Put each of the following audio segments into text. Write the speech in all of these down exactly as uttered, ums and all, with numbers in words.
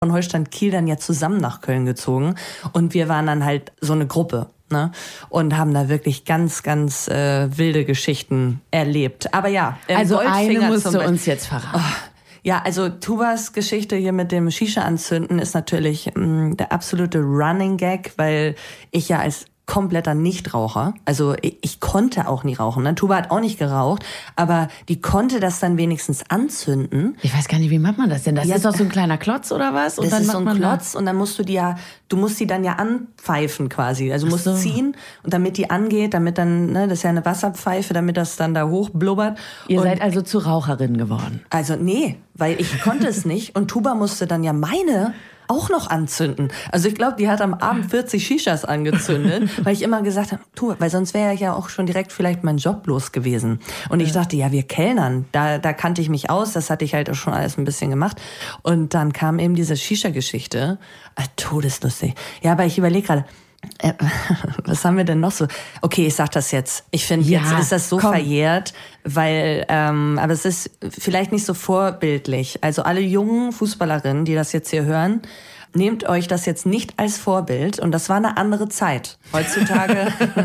von Holstein Kiel dann ja zusammen nach Köln gezogen und wir waren dann halt so eine Gruppe, ne? Und haben da wirklich ganz, ganz äh, wilde Geschichten erlebt. Aber ja, also Goldfinger eine musst zum du Be- uns jetzt verraten. Oh. Ja, also Tubas Geschichte hier mit dem Shisha anzünden ist natürlich mh, der absolute Running Gag, weil ich ja als kompletter Nichtraucher, also ich, ich konnte auch nie rauchen. Ne? Tuba hat auch nicht geraucht, aber die konnte das dann wenigstens anzünden. Ich weiß gar nicht, wie macht man das denn? Das Ja, ist doch so ein kleiner Klotz oder was? Und das dann ist macht so ein man Klotz und dann musst du die ja, du musst die dann ja anpfeifen quasi. Also du musst Ach so. ziehen und damit die angeht, damit dann, ne, das ist ja eine Wasserpfeife, damit das dann da hochblubbert. Ihr und seid also zu Raucherin geworden. Also nee, weil ich konnte es nicht und Tuba musste dann ja meine auch noch anzünden. Also ich glaube, die hat am Abend vierzig Shishas angezündet, weil ich immer gesagt habe, tu, weil sonst wäre ich ja auch schon direkt vielleicht mein Job los gewesen. Und ich dachte, ja, wir Kellnern, da, da kannte ich mich aus, das hatte ich halt auch schon alles ein bisschen gemacht. Und dann kam eben diese Shisha-Geschichte, ah, todeslustig. Ja, aber ich überlege gerade, Äh, was haben wir denn noch so? Okay, ich sag das jetzt. Ich finde, Ja, jetzt ist das so komm. verjährt, weil, ähm, aber es ist vielleicht nicht so vorbildlich. Also alle jungen Fußballerinnen, die das jetzt hier hören, nehmt euch das jetzt nicht als Vorbild. Und das war eine andere Zeit. Heutzutage...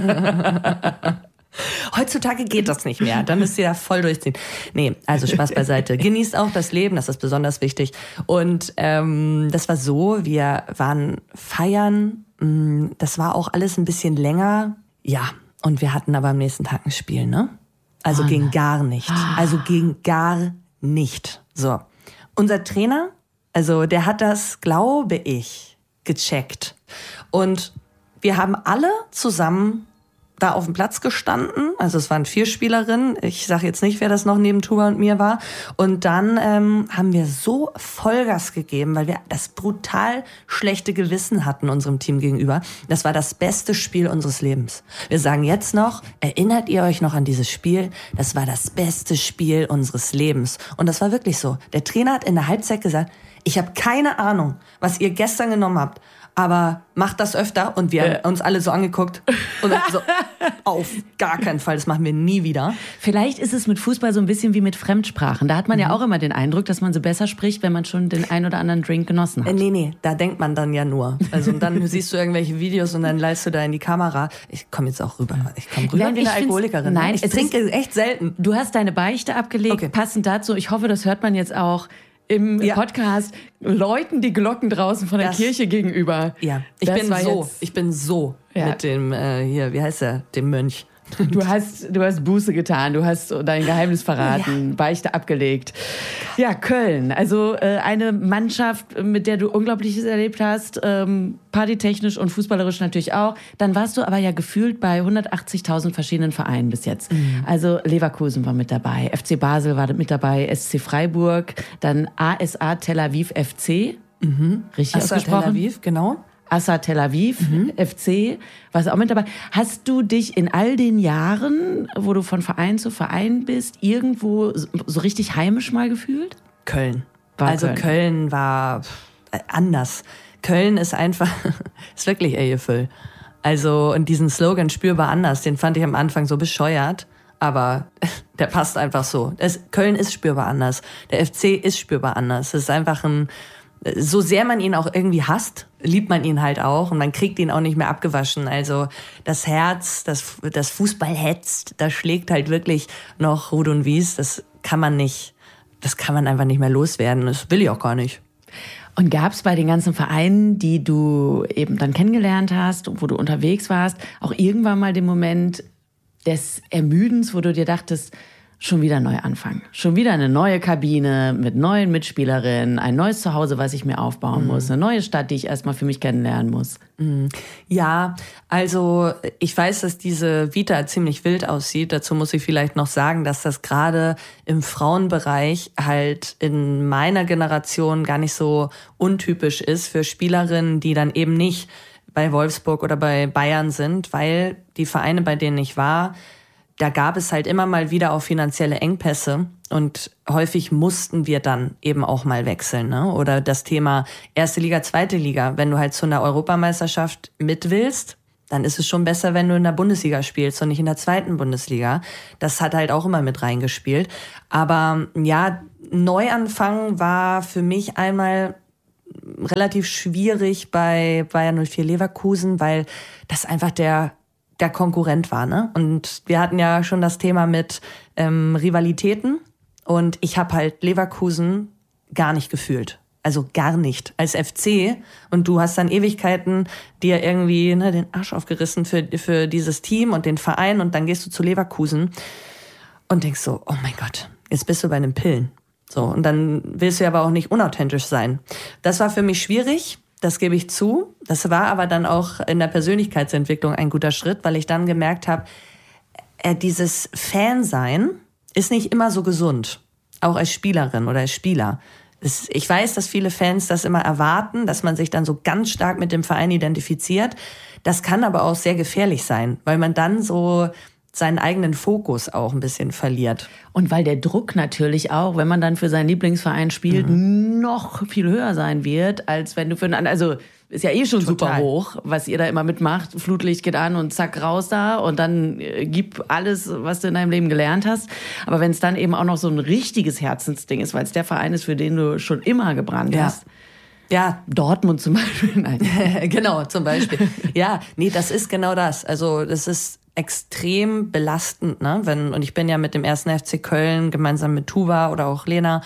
Heutzutage geht das nicht mehr. Dann müsst ihr da voll durchziehen. Nee, also Spaß beiseite. Genießt auch das Leben, das ist besonders wichtig. Und ähm, das war so, wir waren feiern. Das war auch alles ein bisschen länger. Ja, und wir hatten aber am nächsten Tag ein Spiel, ne? Also Oh, ging gar nicht. Also ging gar nicht. So. Unser Trainer, also der hat das, glaube ich, gecheckt. Und wir haben alle zusammen da auf dem Platz gestanden, also es waren vier Spielerinnen, ich sage jetzt nicht, wer das noch neben Tuba und mir war, und dann ähm, haben wir so Vollgas gegeben, weil wir das brutal schlechte Gewissen hatten unserem Team gegenüber. Das war das beste Spiel unseres Lebens. Wir sagen jetzt noch, erinnert ihr euch noch an dieses Spiel? Das war das beste Spiel unseres Lebens. Und das war wirklich so. Der Trainer hat in der Halbzeit gesagt, ich habe keine Ahnung, was ihr gestern genommen habt, aber macht das öfter. Und wir Ja. haben uns alle so angeguckt und so, auf gar keinen Fall, das machen wir nie wieder. Vielleicht ist es mit Fußball so ein bisschen wie mit Fremdsprachen. Da hat man ja auch immer den Eindruck, dass man so besser spricht, wenn man schon den ein oder anderen Drink genossen hat. Äh, nee, nee, da denkt man dann ja nur. Also und dann siehst du irgendwelche Videos und dann leist du da in die Kamera. Ich komme jetzt auch rüber. Ich komme rüber Nein, wie ich eine find's- Alkoholikerin. nein, ich es trinke echt selten. Du hast deine Beichte abgelegt, Okay. passend dazu. Ich hoffe, das hört man jetzt auch im Ja. Podcast. Läuten die Glocken draußen von der Das- Kirche gegenüber. Ja, ich Das bin war so, jetzt- ich bin so Ja. mit dem, äh, hier, wie heißt der, dem Mönch. Du hast, du hast Buße getan, du hast dein Geheimnis verraten, Beichte abgelegt. Ja, Köln, also äh, eine Mannschaft, mit der du Unglaubliches erlebt hast, ähm, partytechnisch und fußballerisch natürlich auch. Dann warst du aber ja gefühlt bei hundertachtzigtausend verschiedenen Vereinen bis jetzt. Also Leverkusen war mit dabei, F C Basel war mit dabei, S C Freiburg, dann A S A Tel Aviv F C, richtig Assa Tel ausgesprochen? Aviv, genau. Assa Tel Aviv, F C, warst auch mit dabei. Hast du dich in all den Jahren, wo du von Verein zu Verein bist, irgendwo so so richtig heimisch mal gefühlt? Köln. War also Köln. Köln, war äh, anders. Köln ist einfach, ist wirklich Ejefüll. Also, und diesen Slogan spürbar anders, den fand ich am Anfang so bescheuert, aber der passt einfach so. Es, Köln ist spürbar anders. Der F C ist spürbar anders. Es ist einfach ein, so sehr man ihn auch irgendwie hasst, liebt man ihn halt auch und man kriegt ihn auch nicht mehr abgewaschen. Also das Herz, das, das Fußball hetzt, das schlägt halt wirklich noch Rud und Wies. Das kann man nicht, das kann man einfach nicht mehr loswerden. Das will ich auch gar nicht. Und gab es bei den ganzen Vereinen, die du eben dann kennengelernt hast, wo du unterwegs warst, auch irgendwann mal den Moment des Ermüdens, wo du dir dachtest, schon wieder neu anfangen. Schon wieder eine neue Kabine mit neuen Mitspielerinnen, ein neues Zuhause, was ich mir aufbauen muss, eine neue Stadt, die ich erstmal für mich kennenlernen muss. Ja, also ich weiß, dass diese Vita ziemlich wild aussieht. Dazu muss ich vielleicht noch sagen, dass das gerade im Frauenbereich halt in meiner Generation gar nicht so untypisch ist für Spielerinnen, die dann eben nicht bei Wolfsburg oder bei Bayern sind, weil die Vereine, bei denen ich war, da gab es halt immer mal wieder auch finanzielle Engpässe und häufig mussten wir dann eben auch mal wechseln, ne? Oder das Thema erste Liga, zweite Liga. Wenn du halt zu einer Europameisterschaft mit willst, dann ist es schon besser, wenn du in der Bundesliga spielst und nicht in der zweiten Bundesliga. Das hat halt auch immer mit reingespielt. Aber ja, Neuanfang war für mich einmal relativ schwierig bei Bayern null vier Leverkusen, weil das einfach der, der Konkurrent war. Ne? Und wir hatten ja schon das Thema mit ähm, Rivalitäten. Und ich habe halt Leverkusen gar nicht gefühlt. Also gar nicht. Als F C. Und du hast dann Ewigkeiten dir irgendwie ne, den Arsch aufgerissen für, für dieses Team und den Verein. Und dann gehst du zu Leverkusen und denkst so, oh mein Gott, jetzt bist du bei den Pillen. So, und dann willst du ja aber auch nicht unauthentisch sein. Das war für mich schwierig, das gebe ich zu. Das war aber dann auch in der Persönlichkeitsentwicklung ein guter Schritt, weil ich dann gemerkt habe, äh, dieses Fansein ist nicht immer so gesund. Auch als Spielerin oder als Spieler. Es, ich weiß, dass viele Fans das immer erwarten, dass man sich dann so ganz stark mit dem Verein identifiziert. Das kann aber auch sehr gefährlich sein, weil man dann so seinen eigenen Fokus auch ein bisschen verliert. Und weil der Druck natürlich auch, wenn man dann für seinen Lieblingsverein spielt, mhm. noch viel höher sein wird, als wenn du für einen anderen, also ist ja eh schon Total. super hoch, was ihr da immer mitmacht. Flutlicht geht an und zack, raus da und dann äh, gib alles, was du in deinem Leben gelernt hast. Aber wenn es dann eben auch noch so ein richtiges Herzensding ist, weil es der Verein ist, für den du schon immer gebrannt ja. hast. Ja, Dortmund zum Beispiel. Nein. Genau, zum Beispiel. Ja, nee, das ist genau das. Also das ist extrem belastend, ne? Wenn, und ich bin ja mit dem ersten F C Köln gemeinsam mit Tuba oder auch Lena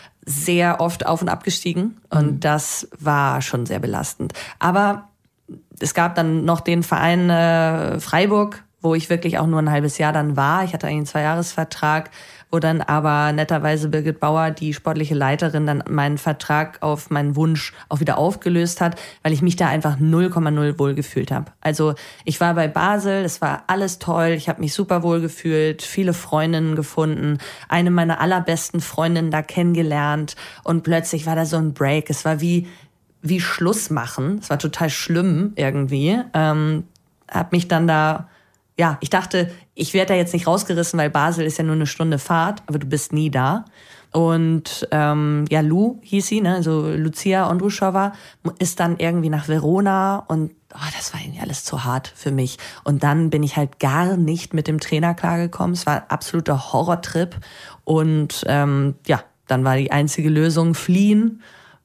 sehr oft auf und ab gestiegen. Und mhm. das war schon sehr belastend. Aber es gab dann noch den Verein äh, Freiburg, wo ich wirklich auch nur ein halbes Jahr dann war. Ich hatte eigentlich einen Zweijahresvertrag, wo dann aber netterweise Birgit Bauer, die sportliche Leiterin, dann meinen Vertrag auf meinen Wunsch auch wieder aufgelöst hat, weil ich mich da einfach null Komma null wohl gefühlt habe. Also ich war bei Basel, es war alles toll, ich habe mich super wohl gefühlt, viele Freundinnen gefunden, eine meiner allerbesten Freundinnen da kennengelernt und plötzlich war da so ein Break. Es war wie, wie Schluss machen, es war total schlimm irgendwie. Ähm, hab mich dann da Ja, ich dachte, ich werde da jetzt nicht rausgerissen, weil Basel ist ja nur eine Stunde Fahrt, aber du bist nie da. Und ähm, ja, Lu hieß sie, ne, also Lucia Ondruschova, ist dann irgendwie nach Verona und oh, das war irgendwie alles zu hart für mich. Und dann bin ich halt gar nicht mit dem Trainer klargekommen. Es war ein absoluter Horrortrip. Und ähm, ja, dann war die einzige Lösung fliehen.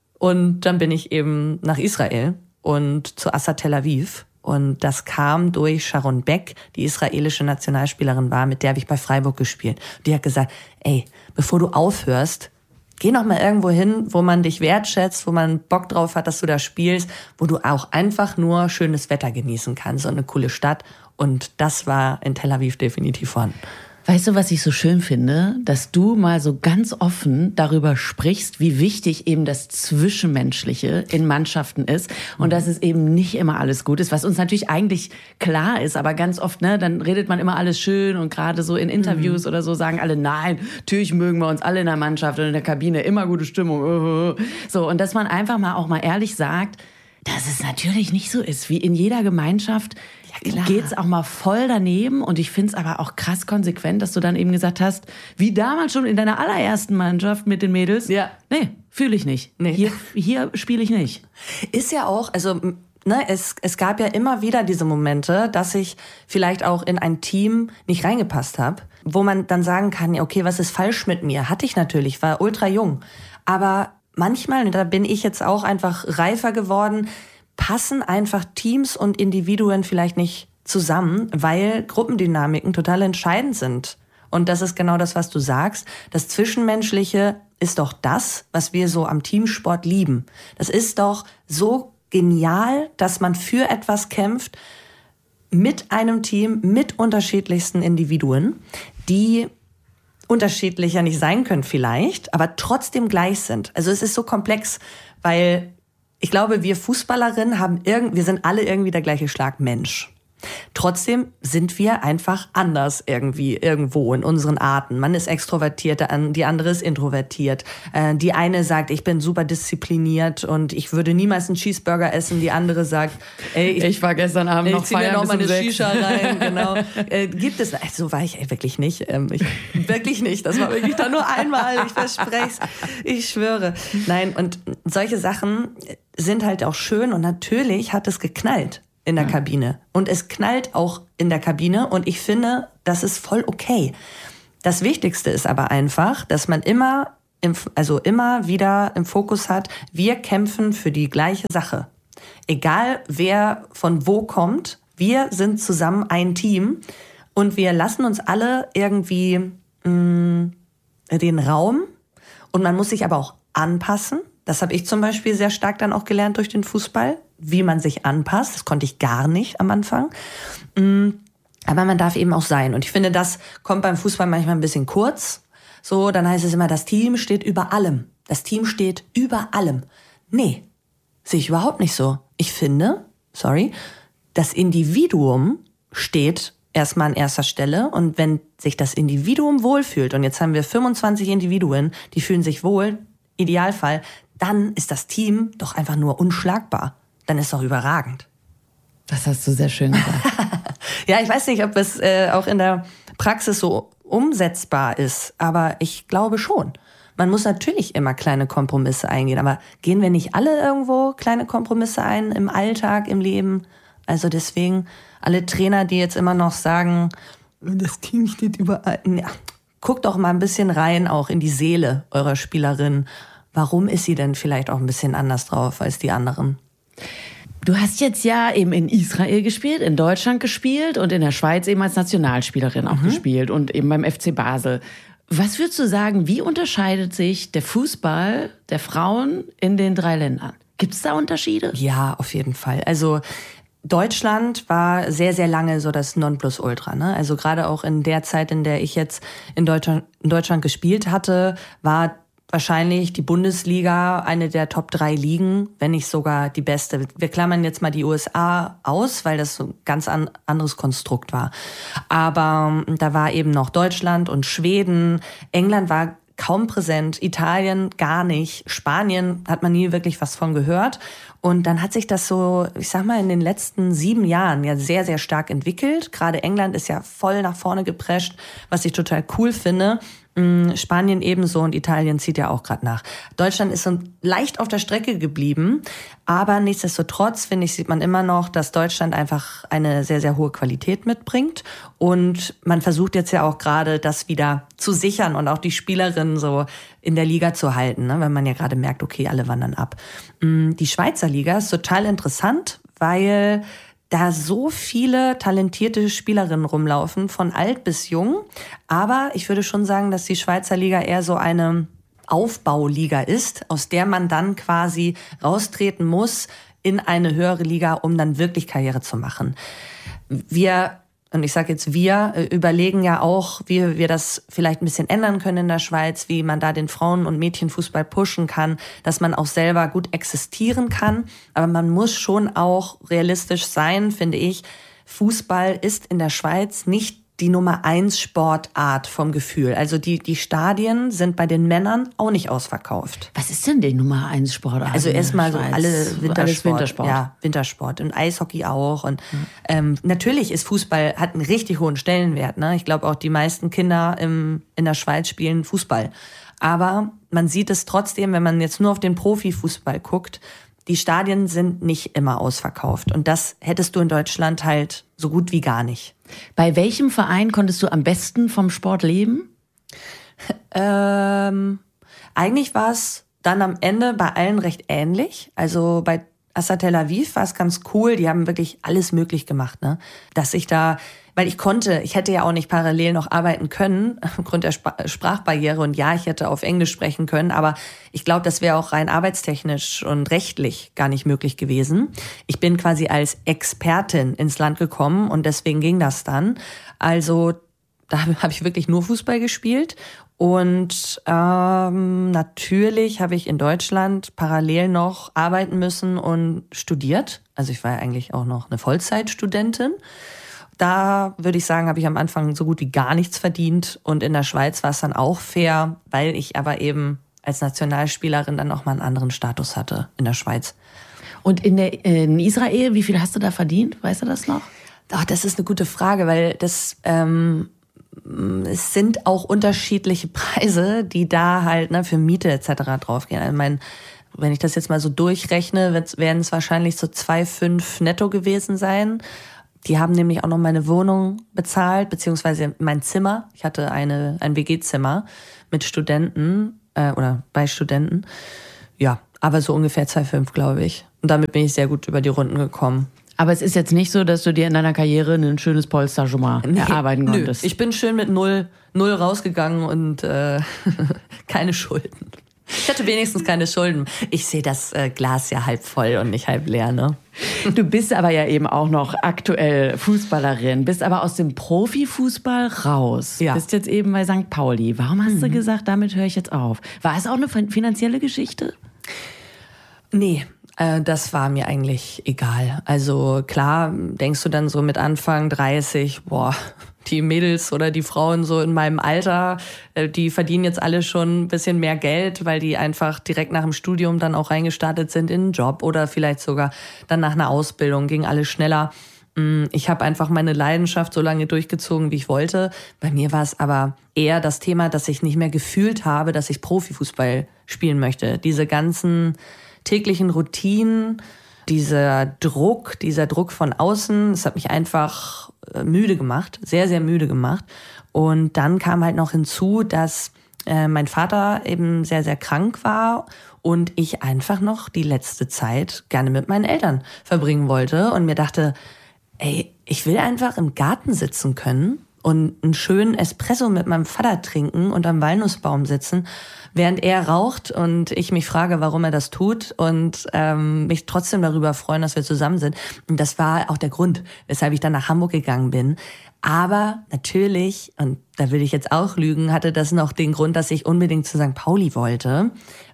Und dann bin ich eben nach Israel und zu Assa Tel Aviv. Und das kam durch Sharon Beck, die israelische Nationalspielerin war, mit der habe ich bei Freiburg gespielt. Die hat gesagt, ey, bevor du aufhörst, geh noch mal irgendwo hin, wo man dich wertschätzt, wo man Bock drauf hat, dass du da spielst, wo du auch einfach nur schönes Wetter genießen kannst und eine coole Stadt. Und das war in Tel Aviv definitiv vorhanden. Weißt du, was ich so schön finde? Dass du mal so ganz offen darüber sprichst, wie wichtig eben das Zwischenmenschliche in Mannschaften ist und mhm. dass es eben nicht immer alles gut ist, was uns natürlich eigentlich klar ist, aber ganz oft, ne, dann redet man immer alles schön und gerade so in Interviews mhm. oder so sagen alle, nein, natürlich mögen wir uns alle in der Mannschaft und in der Kabine, immer gute Stimmung. So, und dass man einfach mal auch mal ehrlich sagt, dass es natürlich nicht so ist, wie in jeder Gemeinschaft. Ja, geht's auch mal voll daneben und ich find's aber auch krass konsequent, dass du dann eben gesagt hast, wie damals schon in deiner allerersten Mannschaft mit den Mädels, ja. nee, fühle ich nicht. Nee. Hier, hier spiele ich nicht. Ist ja auch, also ne, es, es gab ja immer wieder diese Momente, dass ich vielleicht auch in ein Team nicht reingepasst habe, wo man dann sagen kann, okay, was ist falsch mit mir? Hatte ich natürlich, war ultra jung. Aber manchmal, und da bin ich jetzt auch einfach reifer geworden, passen einfach Teams und Individuen vielleicht nicht zusammen, weil Gruppendynamiken total entscheidend sind. Und das ist genau das, was du sagst. Das Zwischenmenschliche ist doch das, was wir so am Teamsport lieben. Das ist doch so genial, dass man für etwas kämpft mit einem Team, mit unterschiedlichsten Individuen, die unterschiedlicher nicht sein können vielleicht, aber trotzdem gleich sind. Also es ist so komplex, weil ich glaube, wir Fußballerinnen haben irgend, wir sind alle irgendwie der gleiche Schlag Mensch. Trotzdem sind wir einfach anders irgendwie irgendwo in unseren Arten. Man ist extrovertiert, die andere ist introvertiert. Die eine sagt, ich bin super diszipliniert und ich würde niemals einen Cheeseburger essen. Die andere sagt, ey, ich, ich war gestern Abend noch feiern, ich zieh mir noch mal eine Shisha rein. Genau. Äh, gibt es, so war ich ey, wirklich nicht. Ähm, ich, wirklich nicht. Das war wirklich da nur einmal. Ich verspreche es. Ich schwöre. Nein, und solche Sachen sind halt auch schön und natürlich hat es geknallt in der ja. Kabine. Und es knallt auch in der Kabine und ich finde, das ist voll okay. Das Wichtigste ist aber einfach, dass man immer im, also immer wieder im Fokus hat, wir kämpfen für die gleiche Sache. Egal wer von wo kommt, wir sind zusammen ein Team und wir lassen uns alle irgendwie mh, den Raum und man muss sich aber auch anpassen. Das habe ich zum Beispiel sehr stark dann auch gelernt durch den Fußball, wie man sich anpasst. Das konnte ich gar nicht am Anfang. Aber man darf eben auch sein. Und ich finde, das kommt beim Fußball manchmal ein bisschen kurz. So, dann heißt es immer, das Team steht über allem. Das Team steht über allem. Nee, sehe ich überhaupt nicht so. Ich finde, sorry, das Individuum steht erstmal an erster Stelle. Und wenn sich das Individuum wohlfühlt, und jetzt haben wir fünfundzwanzig Individuen, die fühlen sich wohl, Idealfall, dann ist das Team doch einfach nur unschlagbar. Dann ist doch überragend. Das hast du sehr schön gesagt. Ja, ich weiß nicht, ob es äh, auch in der Praxis so umsetzbar ist, aber ich glaube schon. Man muss natürlich immer kleine Kompromisse eingehen, aber gehen wir nicht alle irgendwo kleine Kompromisse ein im Alltag, im Leben? Also deswegen, alle Trainer, die jetzt immer noch sagen, das Team steht überall. Ja, guckt doch mal ein bisschen rein, auch in die Seele eurer Spielerin. Warum ist sie denn vielleicht auch ein bisschen anders drauf als die anderen? Du hast jetzt ja eben in Israel gespielt, in Deutschland gespielt und in der Schweiz eben als Nationalspielerin auch mhm. gespielt und eben beim F C Basel. Was würdest du sagen, wie unterscheidet sich der Fußball der Frauen in den drei Ländern? Gibt es da Unterschiede? Ja, auf jeden Fall. Also Deutschland war sehr, sehr lange so das Nonplusultra, ne? Also gerade auch in der Zeit, in der ich jetzt in Deutschland, in Deutschland gespielt hatte, war wahrscheinlich die Bundesliga eine der Top drei Ligen, wenn nicht sogar die beste. Wir klammern jetzt mal die U S A aus, weil das so ein ganz an, anderes Konstrukt war. Aber da war eben noch Deutschland und Schweden. England war kaum präsent, Italien gar nicht, Spanien hat man nie wirklich was von gehört. Und dann hat sich das so, ich sag mal, in den letzten sieben Jahren ja sehr, sehr stark entwickelt. Gerade England ist ja voll nach vorne geprescht, was ich total cool finde. Spanien ebenso und Italien zieht ja auch gerade nach. Deutschland ist so leicht auf der Strecke geblieben, aber nichtsdestotrotz, finde ich, sieht man immer noch, dass Deutschland einfach eine sehr, sehr hohe Qualität mitbringt und man versucht jetzt ja auch gerade, das wieder zu sichern und auch die Spielerinnen so in der Liga zu halten, ne? Wenn man ja gerade merkt, okay, alle wandern ab. Die Schweizer Liga ist total interessant, weil da so viele talentierte Spielerinnen rumlaufen, von alt bis jung. Aber ich würde schon sagen, dass die Schweizer Liga eher so eine Aufbauliga ist, aus der man dann quasi raustreten muss in eine höhere Liga, um dann wirklich Karriere zu machen. Wir, und ich sage jetzt wir, überlegen ja auch, wie wir das vielleicht ein bisschen ändern können in der Schweiz, wie man da den Frauen- und Mädchenfußball pushen kann, dass man auch selber gut existieren kann. Aber man muss schon auch realistisch sein, finde ich. Fußball ist in der Schweiz nicht die Nummer eins Sportart vom Gefühl. Also die, die Stadien sind bei den Männern auch nicht ausverkauft. Was ist denn die Nummer eins Sportart? Also erstmal so alle Wintersport. Alles Wintersport. Ja, Wintersport und Eishockey auch. Und mhm. ähm, natürlich ist Fußball, hat einen richtig hohen Stellenwert. Ne? Ich glaube auch die meisten Kinder im, in der Schweiz spielen Fußball. Aber man sieht es trotzdem, wenn man jetzt nur auf den Profifußball guckt, die Stadien sind nicht immer ausverkauft. Und das hättest du in Deutschland halt so gut wie gar nicht. Bei welchem Verein konntest du am besten vom Sport leben? ähm, eigentlich war es dann am Ende bei allen recht ähnlich. Also bei Assa Tel Aviv war es ganz cool. Die haben wirklich alles möglich gemacht, ne? Dass ich da, weil ich konnte, ich hätte ja auch nicht parallel noch arbeiten können, aufgrund der Sp- Sprachbarriere. Und ja, ich hätte auf Englisch sprechen können, aber ich glaube, das wäre auch rein arbeitstechnisch und rechtlich gar nicht möglich gewesen. Ich bin quasi als Expertin ins Land gekommen und deswegen ging das dann. Also da habe ich wirklich nur Fußball gespielt. Und ähm, natürlich habe ich in Deutschland parallel noch arbeiten müssen und studiert. Also ich war ja eigentlich auch noch eine Vollzeitstudentin. Da würde ich sagen, habe ich am Anfang so gut wie gar nichts verdient. Und in der Schweiz war es dann auch fair, weil ich aber eben als Nationalspielerin dann noch mal einen anderen Status hatte in der Schweiz. Und in, der, in Israel, wie viel hast du da verdient? Weißt du das noch? Ach, das ist eine gute Frage, weil das... Ähm, es sind auch unterschiedliche Preise, die da halt ne, für Miete et cetera draufgehen. Also mein, wenn ich das jetzt mal so durchrechne, werden es wahrscheinlich so zwei Komma fünf netto gewesen sein. Die haben nämlich auch noch meine Wohnung bezahlt, beziehungsweise mein Zimmer. Ich hatte eine, ein W G-Zimmer mit Studenten. äh, oder bei Studenten. Ja, aber so ungefähr zwei Komma fünf, glaube ich. Und damit bin ich sehr gut über die Runden gekommen. Aber es ist jetzt nicht so, dass du dir in deiner Karriere ein schönes Polster schon mal nee, erarbeiten konntest. Nö. Ich bin schön mit null, null rausgegangen und äh, keine Schulden. Ich hatte wenigstens keine Schulden. Ich sehe das äh, Glas ja halb voll und nicht halb leer, ne? Du bist aber ja eben auch noch aktuell Fußballerin, bist aber aus dem Profifußball raus. Ja. Bist jetzt eben bei Sankt Pauli. Warum hast mhm. du gesagt, damit höre ich jetzt auf? War es auch eine finanzielle Geschichte? Nee. Das war mir eigentlich egal. Also klar, denkst du dann so mit Anfang dreißig, boah, die Mädels oder die Frauen so in meinem Alter, die verdienen jetzt alle schon ein bisschen mehr Geld, weil die einfach direkt nach dem Studium dann auch reingestartet sind in einen Job oder vielleicht sogar dann nach einer Ausbildung, ging alles schneller. Ich habe einfach meine Leidenschaft so lange durchgezogen, wie ich wollte. Bei mir war es aber eher das Thema, dass ich nicht mehr gefühlt habe, dass ich Profifußball spielen möchte. Diese ganzen täglichen Routinen, dieser Druck, dieser Druck von außen, das hat mich einfach müde gemacht, sehr, sehr müde gemacht. Und dann kam halt noch hinzu, dass äh, mein Vater eben sehr, sehr krank war und ich einfach noch die letzte Zeit gerne mit meinen Eltern verbringen wollte und mir dachte, ey, ich will einfach im Garten sitzen können und einen schönen Espresso mit meinem Vater trinken und am Walnussbaum sitzen, während er raucht und ich mich frage, warum er das tut und ähm, mich trotzdem darüber freuen, dass wir zusammen sind. Und das war auch der Grund, weshalb ich dann nach Hamburg gegangen bin. Aber natürlich, und da will ich jetzt auch lügen, hatte das noch den Grund, dass ich unbedingt zu Sankt Pauli wollte,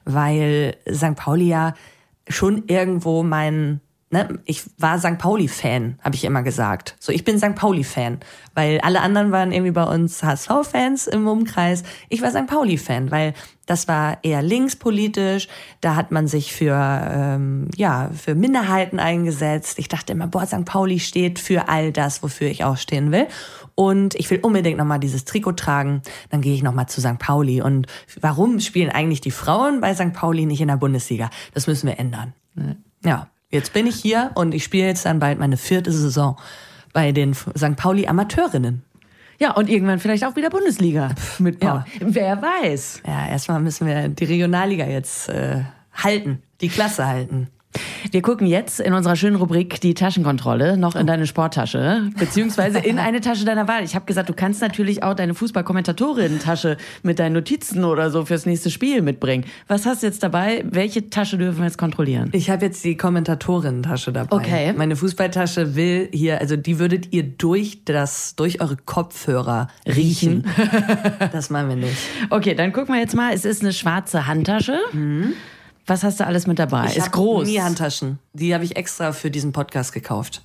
weil Sankt Pauli ja schon irgendwo mein... Ne, ich war Sankt Pauli-Fan, habe ich immer gesagt. So, ich bin Sankt Pauli-Fan, weil alle anderen waren irgendwie bei uns H S V-Fans im Umkreis. Ich war Sankt Pauli-Fan, weil das war eher linkspolitisch. Da hat man sich für ähm, ja für Minderheiten eingesetzt. Ich dachte immer, boah, Sankt Pauli steht für all das, wofür ich auch stehen will. Und ich will unbedingt nochmal dieses Trikot tragen. Dann gehe ich nochmal zu Sankt Pauli. Und warum spielen eigentlich die Frauen bei Sankt Pauli nicht in der Bundesliga? Das müssen wir ändern. Ja. Jetzt bin ich hier und ich spiele jetzt dann bald meine vierte Saison bei den Sankt Pauli Amateurinnen. Ja, und irgendwann vielleicht auch wieder Bundesliga mit Paul. Ja. Wer weiß. Ja, erstmal müssen wir die Regionalliga jetzt äh, halten, die Klasse halten. Wir gucken jetzt in unserer schönen Rubrik die Taschenkontrolle noch in deine Sporttasche, beziehungsweise in eine Tasche deiner Wahl. Ich habe gesagt, du kannst natürlich auch deine Fußball-Kommentatorinnen-Tasche mit deinen Notizen oder so fürs nächste Spiel mitbringen. Was hast du jetzt dabei? Welche Tasche dürfen wir jetzt kontrollieren? Ich habe jetzt die Kommentatorinnen-Tasche dabei. Okay. Meine Fußballtasche will hier, also die würdet ihr durch das, durch eure Kopfhörer riechen. Das machen wir nicht. Okay, dann gucken wir jetzt mal. Es ist eine schwarze Handtasche. Mhm. Was hast du alles mit dabei? Ich ist groß. Nie Handtaschen. Die habe ich extra für diesen Podcast gekauft.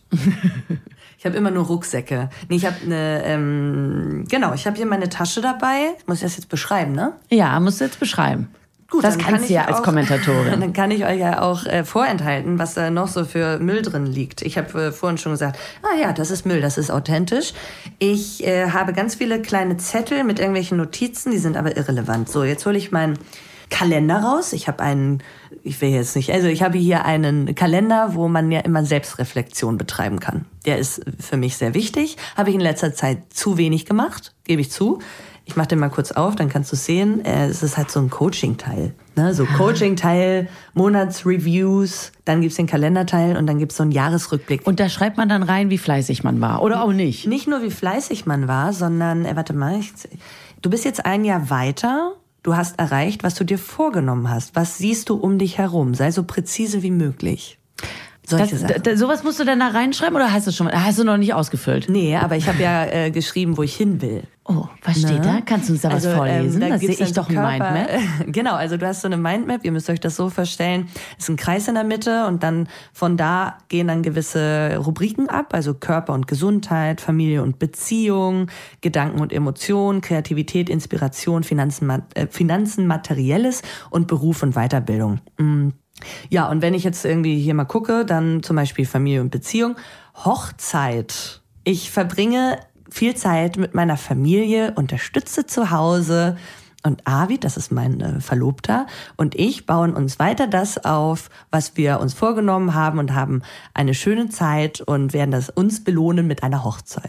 Ich habe immer nur Rucksäcke. Nee, ich habe eine, ähm, genau, ich habe hier meine Tasche dabei. Muss ich das jetzt beschreiben, ne? Ja, musst du jetzt beschreiben. Gut, das kannst du ja als Kommentatorin. Dann kann ich euch ja auch äh, vorenthalten, was da noch so für Müll drin liegt. Ich habe äh, vorhin schon gesagt, ah ja, das ist Müll, das ist authentisch. Ich äh, habe ganz viele kleine Zettel mit irgendwelchen Notizen, die sind aber irrelevant. So, jetzt hole ich meinen Kalender raus. Ich habe einen, ich will jetzt nicht, also ich habe hier einen Kalender, wo man ja immer Selbstreflexion betreiben kann. Der ist für mich sehr wichtig. Habe ich in letzter Zeit zu wenig gemacht, gebe ich zu. Ich mache den mal kurz auf, dann kannst du sehen, es ist halt so ein Coaching-Teil. Ne? So Coaching-Teil, Monatsreviews, dann gibt's den Kalenderteil und dann gibt's so einen Jahresrückblick. Und da schreibt man dann rein, wie fleißig man war, oder auch nicht? Nicht nur, wie fleißig man war, sondern, äh, warte mal, ich, du bist jetzt ein Jahr weiter. Du hast erreicht, was du dir vorgenommen hast. Was siehst du um dich herum? Sei so präzise wie möglich. Solche das, Sachen. Da, sowas musst du dann da reinschreiben oder hast du schon, hast du noch nicht ausgefüllt? Nee, aber ich habe ja äh, geschrieben, wo ich hin will. Oh, was steht ne? da? Kannst du uns da also, was vorlesen? Ähm, da das sehe ich doch ein Mindmap. Genau, also du hast so eine Mindmap, ihr müsst euch das so vorstellen, es ist ein Kreis in der Mitte und dann von da gehen dann gewisse Rubriken ab, also Körper und Gesundheit, Familie und Beziehung, Gedanken und Emotionen, Kreativität, Inspiration, Finanzen, äh, Finanzen, Materielles und Beruf und Weiterbildung. Mhm. Ja, und wenn ich jetzt irgendwie hier mal gucke, dann zum Beispiel Familie und Beziehung, Hochzeit. Ich verbringe viel Zeit mit meiner Familie, unterstütze zu Hause und Arvid, das ist mein äh, Verlobter, und ich bauen uns weiter das auf, was wir uns vorgenommen haben und haben eine schöne Zeit und werden das uns belohnen mit einer Hochzeit.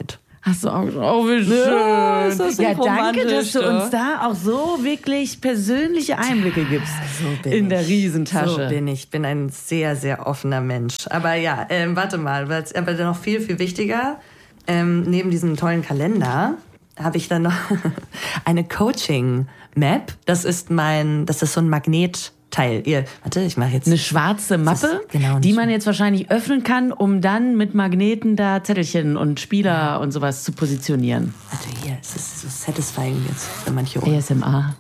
Hast du auch, oh, wie schön. Ja, ist das ja so danke, dass du romantisch, uns da auch so wirklich persönliche Einblicke gibst So bin in der ich. Riesentasche. So bin ich. Ich bin ein sehr, sehr offener Mensch. Aber ja, ähm, warte mal, was- aber noch viel, viel wichtiger, ähm, neben diesem tollen Kalender habe ich dann noch eine Coaching-Map. Das ist mein, das ist so ein Magnetteil. Ihr, warte, ich mache jetzt Eine schwarze Mappe, ist genau die nicht- man jetzt wahrscheinlich öffnen kann, um dann mit Magneten da Zettelchen und Spieler und sowas zu positionieren. Warte, hier, es ist so satisfying jetzt für manche A Ohren. S M R.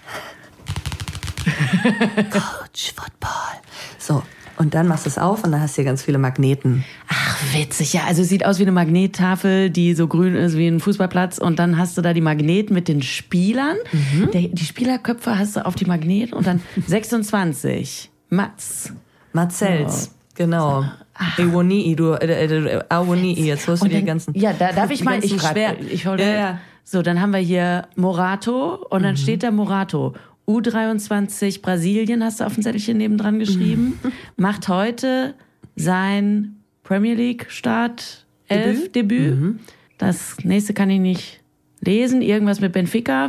Coach Football. So, und dann machst du es auf und dann hast du hier ganz viele Magneten. Ach, witzig. Ja, also es sieht aus wie eine Magnettafel, die so grün ist wie ein Fußballplatz. Und dann hast du da die Magneten mit den Spielern. Mhm. Der, die Spielerköpfe hast du auf die Magneten und dann sechsundzwanzig. Mats. Marcells, genau. Ewonii, du, äh, äh, Awonii, jetzt holst du Und die dann, ganzen. ja, da darf ich die mal, ganzen ich schreibe, schwer. ich hol, Ja, ja. So, dann haben wir hier Morato und Mhm. dann steht da Morato. U dreiundzwanzig Brasilien, hast du auf dem Zettelchen nebendran geschrieben, Mhm. macht heute sein Premier League Start elf Debüt. Mhm. Das nächste kann ich nicht lesen, irgendwas mit Benfica.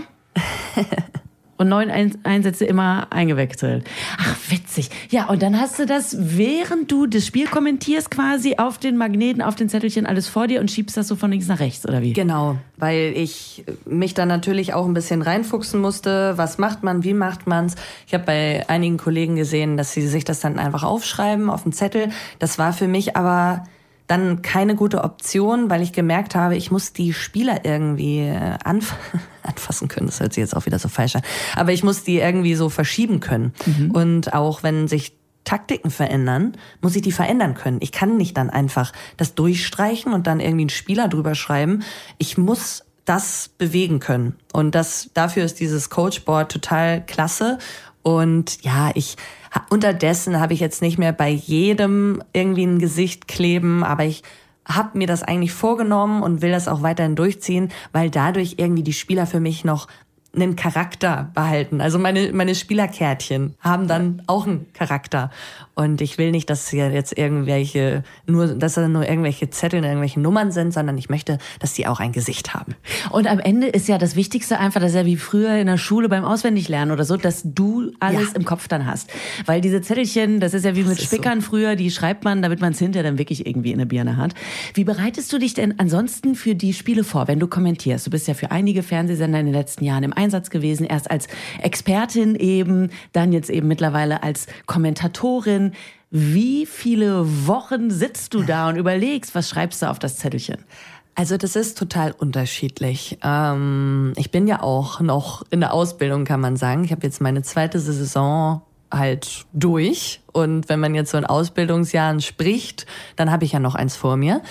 Und neun Ein- Einsätze immer eingewechselt. Ach, witzig. Ja, und dann hast du das, während du das Spiel kommentierst, quasi auf den Magneten, auf den Zettelchen alles vor dir und schiebst das so von links nach rechts, oder wie? Genau, weil ich mich dann natürlich auch ein bisschen reinfuchsen musste. Was macht man, wie macht man's? Ich habe bei einigen Kollegen gesehen, dass sie sich das dann einfach aufschreiben auf den Zettel. Das war für mich aber dann keine gute Option, weil ich gemerkt habe, ich muss die Spieler irgendwie äh, anf- anfassen können. Das hört sich jetzt auch wieder so falsch an. Aber ich muss die irgendwie so verschieben können. Und auch wenn sich Taktiken verändern, muss ich die verändern können. Ich kann nicht dann einfach das durchstreichen und dann irgendwie einen Spieler drüber schreiben. Ich muss das bewegen können. Und das, dafür ist dieses Coachboard total klasse. Und ja, ich unterdessen habe ich jetzt nicht mehr bei jedem irgendwie ein Gesicht kleben, aber ich habe mir das eigentlich vorgenommen und will das auch weiterhin durchziehen, weil dadurch irgendwie die Spieler für mich noch einen Charakter behalten. Also meine, meine Spielerkärtchen haben dann auch einen Charakter. Und ich will nicht, dass hier jetzt irgendwelche, nur, dass da nur irgendwelche Zettel und irgendwelche Nummern sind, sondern ich möchte, dass die auch ein Gesicht haben. Und am Ende ist ja das Wichtigste einfach, das ist ja wie früher in der Schule beim Auswendiglernen oder so, dass du alles Ja. im Kopf dann hast. Weil diese Zettelchen, das ist ja wie mit ist Spickern früher, die schreibt man, damit man es hinterher dann wirklich irgendwie in der Birne hat. Wie bereitest du dich denn ansonsten für die Spiele vor, wenn du kommentierst? Du bist ja für einige Fernsehsender in den letzten Jahren im Einsatz gewesen, erst als Expertin eben, dann jetzt eben mittlerweile als Kommentatorin. Wie viele Wochen sitzt du da und überlegst, was schreibst du auf das Zettelchen? Also das ist total unterschiedlich. Ähm, ich bin ja auch noch in der Ausbildung, kann man sagen. Ich habe jetzt meine zweite Saison halt durch. Und wenn man jetzt so in Ausbildungsjahren spricht, dann habe ich ja noch eins vor mir.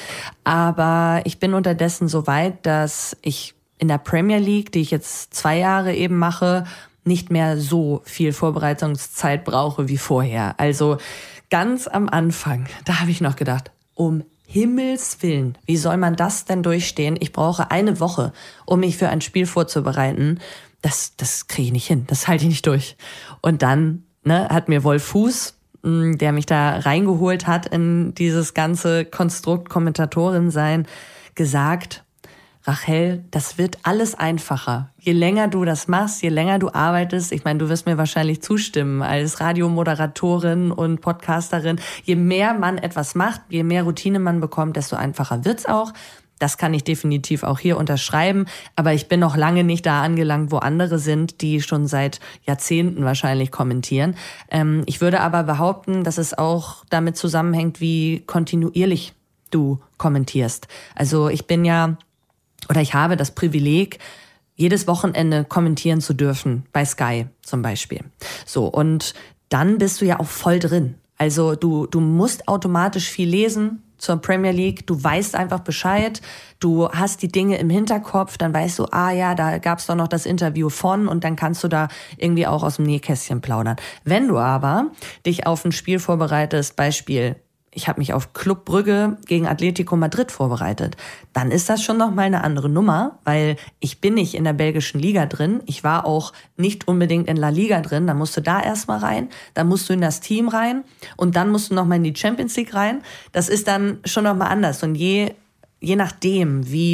Aber ich bin unterdessen so weit, dass ich in der Premier League, die ich jetzt zwei Jahre eben mache, nicht mehr so viel Vorbereitungszeit brauche wie vorher. Also ganz am Anfang, da habe ich noch gedacht, um Himmels Willen, wie soll man das denn durchstehen? Ich brauche eine Woche, um mich für ein Spiel vorzubereiten. Das, das kriege ich nicht hin, das halte ich nicht durch. Und dann ne, hat mir Wolf Fuß, mh, der mich da reingeholt hat in dieses ganze Konstrukt Kommentatorin sein, gesagt, Rachel, das wird alles einfacher. Je länger du das machst, je länger du arbeitest, ich meine, du wirst mir wahrscheinlich zustimmen, als Radiomoderatorin und Podcasterin, je mehr man etwas macht, je mehr Routine man bekommt, desto einfacher wird's auch. Das kann ich definitiv auch hier unterschreiben. Aber ich bin noch lange nicht da angelangt, wo andere sind, die schon seit Jahrzehnten wahrscheinlich kommentieren. Ähm, ich würde aber behaupten, dass es auch damit zusammenhängt, wie kontinuierlich du kommentierst. Also ich bin ja, oder ich habe das Privileg, jedes Wochenende kommentieren zu dürfen, bei Sky zum Beispiel. So, und dann bist du ja auch voll drin. Also du, du musst automatisch viel lesen zur Premier League, du weißt einfach Bescheid, du hast die Dinge im Hinterkopf, dann weißt du, ah ja, da gab's doch noch das Interview von und dann kannst du da irgendwie auch aus dem Nähkästchen plaudern. Wenn du aber dich auf ein Spiel vorbereitest, Beispiel, ich habe mich auf Club Brügge gegen Atletico Madrid vorbereitet, dann ist das schon noch mal eine andere Nummer, weil ich bin nicht in der belgischen Liga drin, ich war auch nicht unbedingt in La Liga drin, da musst du da erstmal rein, dann musst du in das Team rein und dann musst du noch mal in die Champions League rein. Das ist dann schon noch mal anders und je je nachdem, wie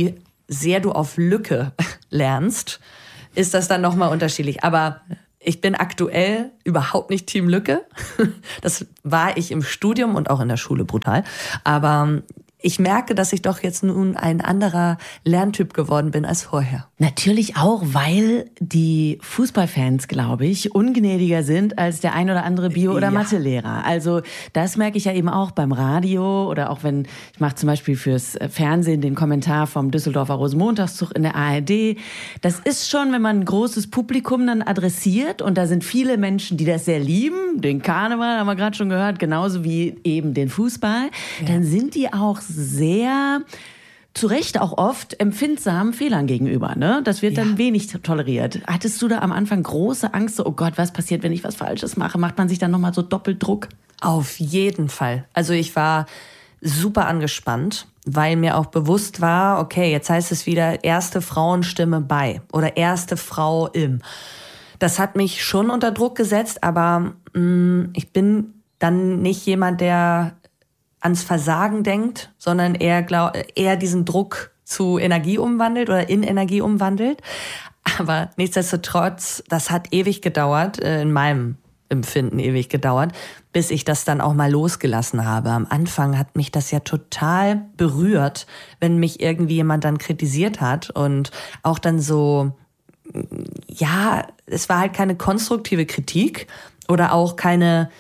sehr du auf Lücke lernst, ist das dann nochmal unterschiedlich. Aber ich bin aktuell überhaupt nicht Team Lücke. Das war ich im Studium und auch in der Schule brutal. Aber ich merke, dass ich doch jetzt nun ein anderer Lerntyp geworden bin als vorher. Natürlich auch, weil die Fußballfans, glaube ich, ungnädiger sind als der ein oder andere Bio- oder ja. Mathelehrer. Also das merke ich ja eben auch beim Radio oder auch wenn, ich mache zum Beispiel fürs Fernsehen den Kommentar vom Düsseldorfer Rosenmontagszug in der A R D. Das ist schon, wenn man ein großes Publikum dann adressiert und da sind viele Menschen, die das sehr lieben, den Karneval haben wir gerade schon gehört, genauso wie eben den Fußball, ja. dann sind die auch sehr, zu Recht auch oft, empfindsam Fehlern gegenüber. Ne? Das wird ja. dann wenig toleriert. Hattest du da am Anfang große Angst, so, oh Gott, was passiert, wenn ich was Falsches mache? Macht man sich dann nochmal so doppelt Druck? Auf jeden Fall. Also ich war super angespannt, weil mir auch bewusst war, okay, jetzt heißt es wieder erste Frauenstimme bei oder erste Frau im. Das hat mich schon unter Druck gesetzt, aber mh, ich bin dann nicht jemand, der ans Versagen denkt, sondern eher, glaub, eher diesen Druck zu Energie umwandelt oder in Energie umwandelt. Aber nichtsdestotrotz, das hat ewig gedauert, in meinem Empfinden ewig gedauert, bis ich das dann auch mal losgelassen habe. Am Anfang hat mich das ja total berührt, wenn mich irgendwie jemand dann kritisiert hat und auch dann so, ja, es war halt keine konstruktive Kritik oder auch keine,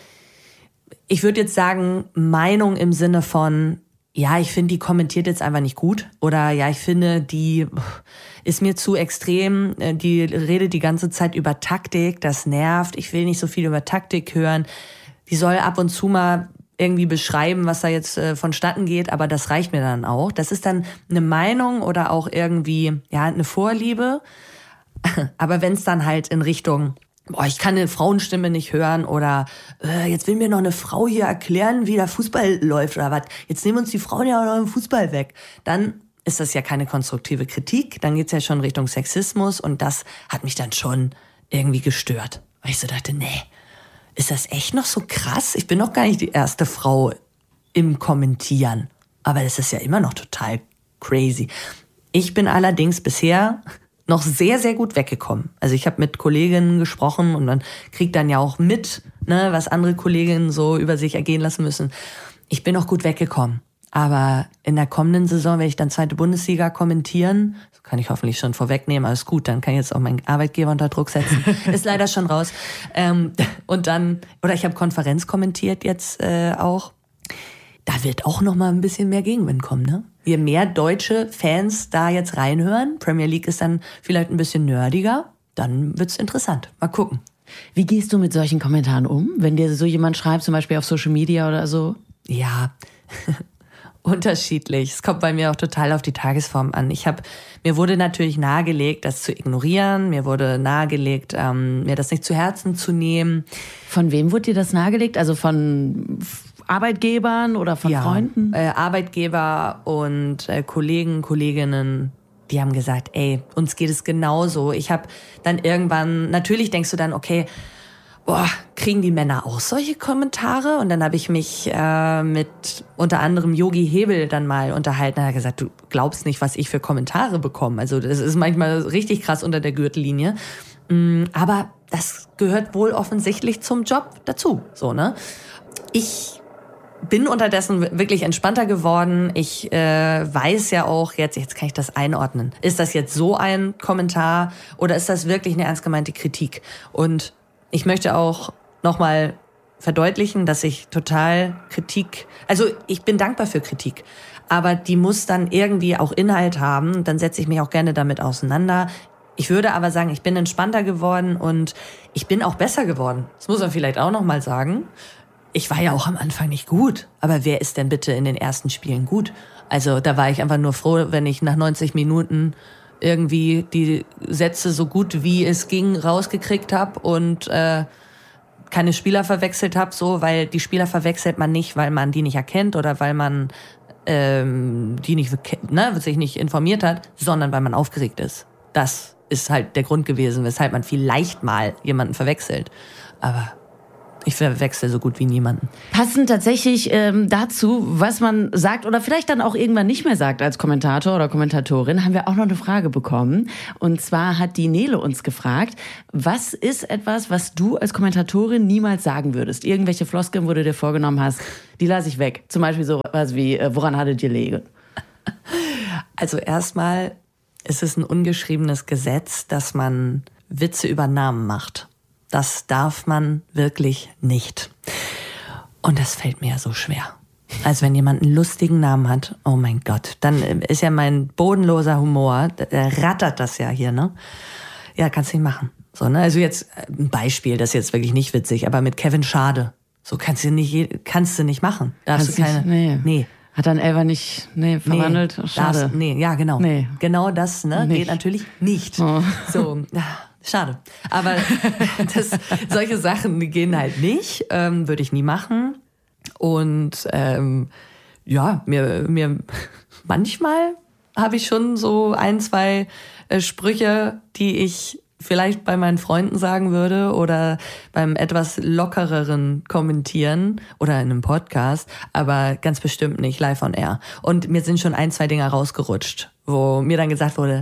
ich würde jetzt sagen, Meinung im Sinne von, ja, ich finde, die kommentiert jetzt einfach nicht gut. Oder ja, ich finde, die ist mir zu extrem. Die redet die ganze Zeit über Taktik, das nervt. Ich will nicht so viel über Taktik hören. Die soll ab und zu mal irgendwie beschreiben, was da jetzt äh, vonstatten geht, aber das reicht mir dann auch. Das ist dann eine Meinung oder auch irgendwie, ja, eine Vorliebe. Aber wenn es dann halt in Richtung, boah, ich kann eine Frauenstimme nicht hören oder äh, jetzt will mir noch eine Frau hier erklären, wie der Fußball läuft oder was. Jetzt nehmen uns die Frauen ja auch noch im Fußball weg. Dann ist das ja keine konstruktive Kritik. Dann geht's ja schon Richtung Sexismus und das hat mich dann schon irgendwie gestört. Weil ich so dachte, nee, ist das echt noch so krass? Ich bin noch gar nicht die erste Frau im Kommentieren. Aber das ist ja immer noch total crazy. Ich bin allerdings bisher noch sehr, sehr gut weggekommen. Also ich habe mit Kolleginnen gesprochen und man kriegt dann ja auch mit, ne, was andere Kolleginnen so über sich ergehen lassen müssen. Ich bin noch gut weggekommen. Aber in der kommenden Saison werde ich dann zweite Bundesliga kommentieren. Das kann ich hoffentlich schon vorwegnehmen. Alles gut, dann kann ich jetzt auch meinen Arbeitgeber unter Druck setzen. Ist leider schon raus. Ähm, und dann, oder ich habe Konferenz kommentiert jetzt äh, auch. Da wird auch noch mal ein bisschen mehr Gegenwind kommen, ne? Je mehr deutsche Fans da jetzt reinhören, Premier League ist dann vielleicht ein bisschen nerdiger, dann wird's interessant. Mal gucken. Wie gehst du mit solchen Kommentaren um, wenn dir so jemand schreibt, zum Beispiel auf Social Media oder so? Ja, unterschiedlich. Es kommt bei mir auch total auf die Tagesform an. Ich habe, mir wurde natürlich nahegelegt, das zu ignorieren. Mir wurde nahegelegt, ähm, mir das nicht zu Herzen zu nehmen. Von wem wurde dir das nahegelegt? Also von Arbeitgebern oder von ja, Freunden? Äh, Arbeitgeber und äh, Kollegen, Kolleginnen, die haben gesagt, ey, uns geht es genauso. Ich habe dann irgendwann, natürlich denkst du dann, okay, boah, kriegen die Männer auch solche Kommentare? Und dann habe ich mich äh, mit unter anderem Yogi Hebel dann mal unterhalten. Er hat gesagt, du glaubst nicht, was ich für Kommentare bekomme. Also das ist manchmal richtig krass unter der Gürtellinie. Aber das gehört wohl offensichtlich zum Job dazu. So, ne? Ich bin unterdessen wirklich entspannter geworden. Ich äh, weiß ja auch jetzt, jetzt kann ich das einordnen. Ist das jetzt so ein Kommentar oder ist das wirklich eine ernst gemeinte Kritik? Und ich möchte auch nochmal verdeutlichen, dass ich total Kritik, also ich bin dankbar für Kritik, aber die muss dann irgendwie auch Inhalt haben. Dann setze ich mich auch gerne damit auseinander. Ich würde aber sagen, ich bin entspannter geworden und ich bin auch besser geworden. Das muss man vielleicht auch nochmal sagen. Ich war ja auch am Anfang nicht gut. Aber wer ist denn bitte in den ersten Spielen gut? Also da war ich einfach nur froh, wenn ich nach neunzig Minuten irgendwie die Sätze so gut wie es ging rausgekriegt habe und äh, keine Spieler verwechselt habe, so, weil die Spieler verwechselt man nicht, weil man die nicht erkennt oder weil man ähm, die nicht, ne, sich nicht informiert hat, sondern weil man aufgeregt ist. Das ist halt der Grund gewesen, weshalb man vielleicht mal jemanden verwechselt. Aber Ich verwechsel so gut wie niemanden. Passend tatsächlich ähm, dazu, was man sagt oder vielleicht dann auch irgendwann nicht mehr sagt als Kommentator oder Kommentatorin, haben wir auch noch eine Frage bekommen. Und zwar hat die Nele uns gefragt, was ist etwas, was du als Kommentatorin niemals sagen würdest? Irgendwelche Floskeln, wo du dir vorgenommen hast, die lasse ich weg. Zum Beispiel so was wie, äh, woran hattet ihr Lege? Also erstmal ist es ein ungeschriebenes Gesetz, dass man Witze über Namen macht. Das darf man wirklich nicht. Und das fällt mir ja so schwer. Also wenn jemand einen lustigen Namen hat, oh mein Gott, dann ist ja mein bodenloser Humor, der rattert das ja hier, ne? Ja, kannst du nicht machen. So, ne? Also jetzt ein Beispiel, das ist jetzt wirklich nicht witzig, aber mit Kevin Schade. So kannst du nicht, kannst du nicht machen. Darfst kannst du keine, nicht, nee. nee. Hat dann Elva nicht nee, verwandelt? Nee, Schade. Das, nee, ja, genau. Nee. Genau das ne, Nicht. geht natürlich nicht. Oh. So, schade. Aber das, solche Sachen die gehen halt nicht. Ähm, würde ich nie machen. Und ähm, ja, mir, mir manchmal habe ich schon so ein, zwei äh, Sprüche, die ich vielleicht bei meinen Freunden sagen würde oder beim etwas lockereren Kommentieren oder in einem Podcast, aber ganz bestimmt nicht live on air. Und mir sind schon ein, zwei Dinger rausgerutscht, wo mir dann gesagt wurde,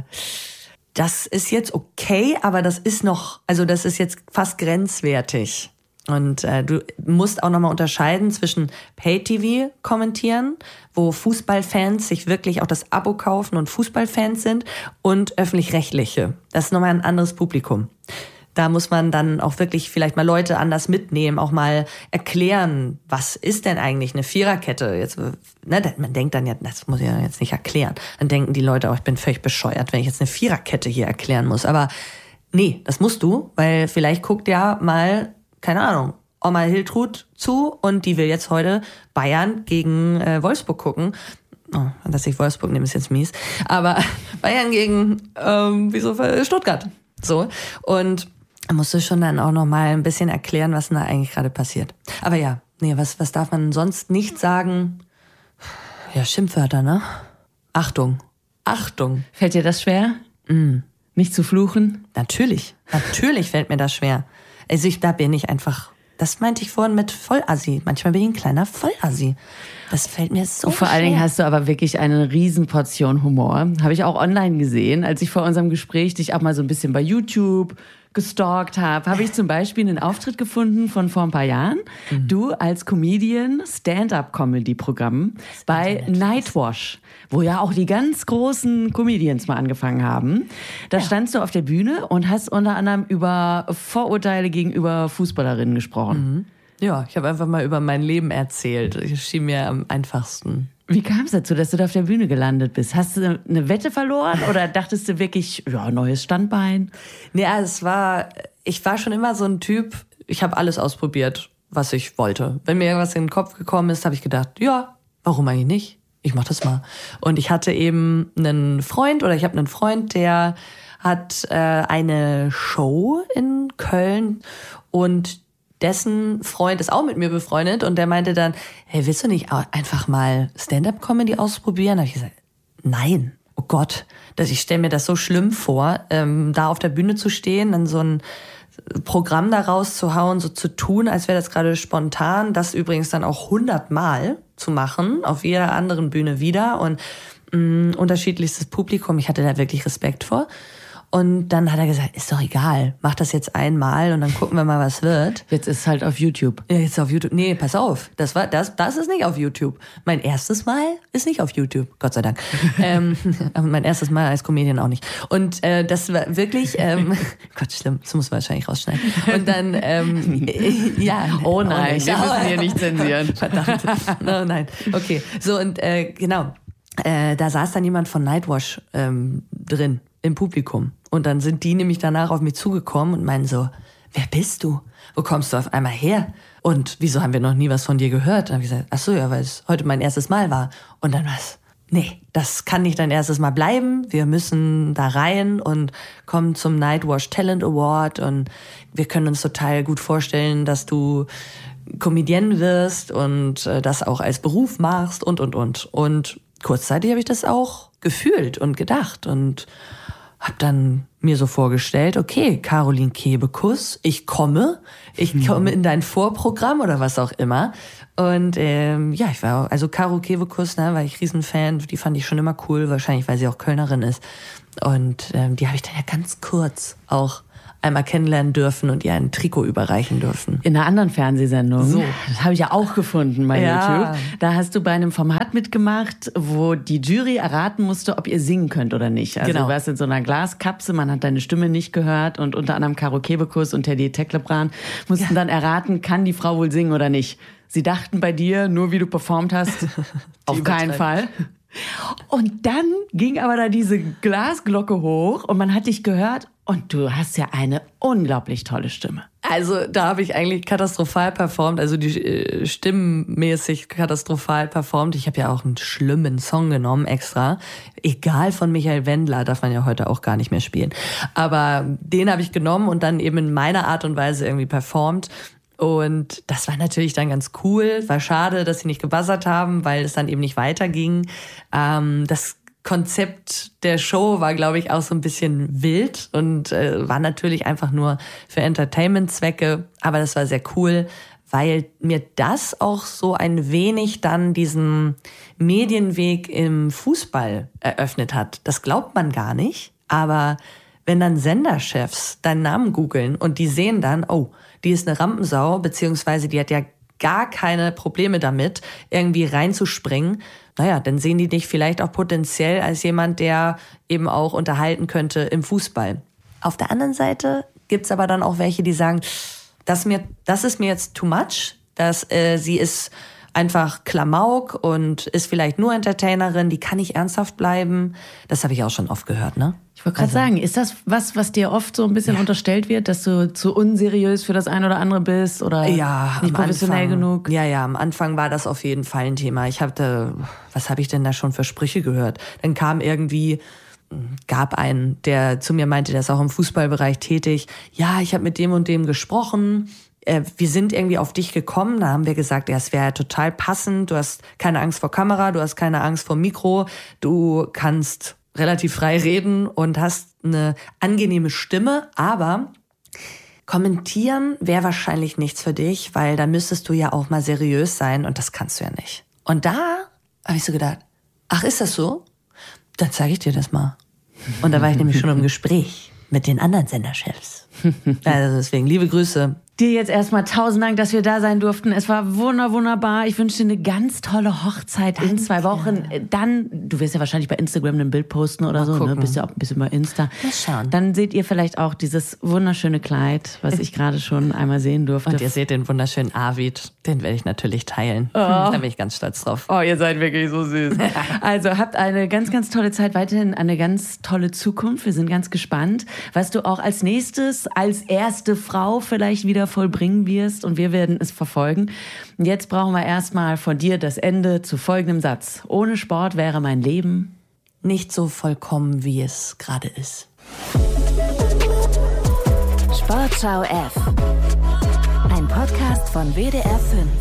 das ist jetzt okay, aber das ist noch, also das ist jetzt fast grenzwertig. Und äh, du musst auch nochmal unterscheiden zwischen Pay-T V kommentieren, wo Fußballfans sich wirklich auch das Abo kaufen und Fußballfans sind, und öffentlich-rechtliche. Das ist nochmal ein anderes Publikum. Da muss man dann auch wirklich vielleicht mal Leute anders mitnehmen, auch mal erklären, was ist denn eigentlich eine Viererkette? Jetzt, ne, man denkt dann ja, das muss ich ja jetzt nicht erklären. Dann denken die Leute auch, ich bin völlig bescheuert, wenn ich jetzt eine Viererkette hier erklären muss. Aber nee, das musst du, weil vielleicht guckt ja mal, keine Ahnung, Oma Hiltrud zu und die will jetzt heute Bayern gegen äh, Wolfsburg gucken. Oh, dass ich Wolfsburg nehme, ist jetzt mies. Aber Bayern gegen, ähm, wieso, Stuttgart. So. Und da musst du schon dann auch noch mal ein bisschen erklären, was denn da eigentlich gerade passiert. Aber ja, nee, was, was darf man sonst nicht sagen? Ja, Schimpfwörter, ne? Achtung. Achtung. Fällt dir das schwer? Mm. Nicht zu fluchen? Natürlich. Natürlich fällt mir das schwer. Also ich, da bin ich einfach, das meinte ich vorhin mit Vollassi. Manchmal bin ich ein kleiner Vollassi. Das fällt mir so Und vor schwer. allen Dingen hast du aber wirklich eine Riesenportion Humor. Habe ich auch online gesehen, als ich vor unserem Gespräch dich auch mal so ein bisschen bei YouTube gestalkt habe, habe ich zum Beispiel einen Auftritt gefunden von vor ein paar Jahren. Mhm. Du als Comedian, Stand-up-Comedy-Programm bei Nightwash, wo ja auch die ganz großen Comedians mal angefangen haben. Da ja. standst du auf der Bühne und hast unter anderem über Vorurteile gegenüber Fußballerinnen gesprochen. Mhm. Ja, ich habe einfach mal über mein Leben erzählt. Das schien mir am einfachsten. Wie kam es dazu, dass du da auf der Bühne gelandet bist? Hast du eine Wette verloren oder dachtest du wirklich, ja, neues Standbein? Nee, es war, ich war schon immer so ein Typ, ich habe alles ausprobiert, was ich wollte. Wenn mir irgendwas in den Kopf gekommen ist, habe ich gedacht, ja, warum eigentlich nicht? Ich mach das mal. Und ich hatte eben einen Freund oder ich habe einen Freund, der hat äh, eine Show in Köln und dessen Freund ist auch mit mir befreundet und der meinte dann, hey, willst du nicht einfach mal Stand-up-Comedy ausprobieren? Da habe ich gesagt, nein, oh Gott, dass ich stelle mir das so schlimm vor, ähm, da auf der Bühne zu stehen, dann so ein Programm da rauszuhauen, so zu tun, als wäre das gerade spontan, das übrigens dann auch hundertmal zu machen, auf jeder anderen Bühne wieder und mh, unterschiedlichstes Publikum. Ich hatte da wirklich Respekt vor. Und dann hat er gesagt, ist doch egal, mach das jetzt einmal und dann gucken wir mal, was wird. Jetzt ist es halt auf YouTube. Ja, jetzt auf YouTube. Nee, pass auf, das war das, das ist nicht auf YouTube. Mein erstes Mal ist nicht auf YouTube, Gott sei Dank. ähm, mein erstes Mal als Comedian auch nicht. Und äh, das war wirklich, ähm, Gott, schlimm, das muss man wahrscheinlich rausschneiden. Und dann, ähm, ja. Oh nein, wir müssen hier nicht zensieren. Verdammt. Oh nein, okay. So und äh, genau, äh, da saß dann jemand von Nightwash ähm, drin. Im Publikum. Und dann sind die nämlich danach auf mich zugekommen und meinen so, wer bist du? Wo kommst du auf einmal her? Und wieso haben wir noch nie was von dir gehört? Dann habe ich gesagt, ach so, ja, weil es heute mein erstes Mal war. Und dann was? Nee, das kann nicht dein erstes Mal bleiben. Wir müssen da rein und kommen zum Nightwash Talent Award und wir können uns total gut vorstellen, dass du Comedienne wirst und äh, das auch als Beruf machst und, und, und. Und kurzzeitig habe ich das auch gefühlt und gedacht und hab dann mir so vorgestellt, okay, Caroline Kebekus, ich komme, ich komme in dein Vorprogramm oder was auch immer. Und ähm, ja, ich war, also Caro Kebekus, ne, war ich Riesenfan, die fand ich schon immer cool, wahrscheinlich, weil sie auch Kölnerin ist. Und ähm, die habe ich dann ja ganz kurz auch einmal kennenlernen dürfen und ihr ein Trikot überreichen dürfen. In einer anderen Fernsehsendung. So. Das habe ich ja auch gefunden bei Ja. YouTube. Da hast du bei einem Format mitgemacht, wo die Jury erraten musste, ob ihr singen könnt oder nicht. Also Genau. du warst in so einer Glaskapsel, man hat deine Stimme nicht gehört und unter anderem Caro Kebekus und Teddy Teklebran mussten dann erraten, kann die Frau wohl singen oder nicht. Sie dachten bei dir, nur wie du performt hast, auf keinen Fall. Und dann ging aber da diese Glasglocke hoch und man hat dich gehört und du hast ja eine unglaublich tolle Stimme. Also da habe ich eigentlich katastrophal performt, also die äh, stimmenmäßig katastrophal performt. Ich habe ja auch einen schlimmen Song genommen extra. Egal, von Michael Wendler, darf man ja heute auch gar nicht mehr spielen. Aber den habe ich genommen und dann eben in meiner Art und Weise irgendwie performt. Und das war natürlich dann ganz cool. War schade, dass sie nicht gebuzzert haben, weil es dann eben nicht weiterging. Ähm, das Konzept der Show war, glaube ich, auch so ein bisschen wild und äh, war natürlich einfach nur für Entertainment-Zwecke. Aber das war sehr cool, weil mir das auch so ein wenig dann diesen Medienweg im Fußball eröffnet hat. Das glaubt man gar nicht, aber wenn dann Senderchefs deinen Namen googeln und die sehen dann, oh, die ist eine Rampensau, beziehungsweise die hat ja gar keine Probleme damit, irgendwie reinzuspringen, naja, dann sehen die dich vielleicht auch potenziell als jemand, der eben auch unterhalten könnte im Fußball. Auf der anderen Seite gibt's aber dann auch welche, die sagen, das, mir, das ist mir jetzt too much, dass äh, sie ist einfach Klamauk und ist vielleicht nur Entertainerin, die kann nicht ernsthaft bleiben. Das habe ich auch schon oft gehört, ne? Ich wollte gerade Also, sagen, ist das was, was dir oft so ein bisschen Ja. unterstellt wird, dass du zu unseriös für das eine oder andere bist oder ja, nicht am professionell Anfang, genug? Ja, ja, am Anfang war das auf jeden Fall ein Thema. Ich hatte, was habe ich denn da schon für Sprüche gehört? Dann kam irgendwie, gab einen, der zu mir meinte, der ist auch im Fußballbereich tätig. Ja, ich habe mit dem und dem gesprochen. Äh, wir sind irgendwie auf dich gekommen. Da haben wir gesagt, ja, es wäre total passend. Du hast keine Angst vor Kamera, du hast keine Angst vor Mikro. Du kannst relativ frei reden und hast eine angenehme Stimme, aber kommentieren wäre wahrscheinlich nichts für dich, weil da müsstest du ja auch mal seriös sein und das kannst du ja nicht. Und da habe ich so gedacht, ach, ist das so? Dann zeige ich dir das mal. Und da war ich nämlich schon im Gespräch mit den anderen Senderchefs. Also deswegen, liebe Grüße. Dir jetzt erstmal tausend Dank, dass wir da sein durften. Es war wunder, wunderbar. Ich wünsche dir eine ganz tolle Hochzeit in zwei Wochen. Dann, du wirst ja wahrscheinlich bei Instagram ein Bild posten oder Mal so, ne? gucken. Bist ja auch ein bisschen bei Insta. Mal schauen. Dann seht ihr vielleicht auch dieses wunderschöne Kleid, was ich gerade schon einmal sehen durfte. Und ihr seht den wunderschönen Arvid, den werde ich natürlich teilen. Da bin ich ganz stolz drauf. Oh, ihr seid wirklich so süß. Also habt eine ganz, ganz tolle Zeit, weiterhin eine ganz tolle Zukunft. Wir sind ganz gespannt, was du auch als nächstes, als erste Frau vielleicht wieder vollbringen wirst. Und wir werden es verfolgen. Und jetzt brauchen wir erstmal von dir das Ende zu folgendem Satz. Ohne Sport wäre mein Leben Nicht so vollkommen, wie es gerade ist. Sportschau F. Ein Podcast von W D R fünf.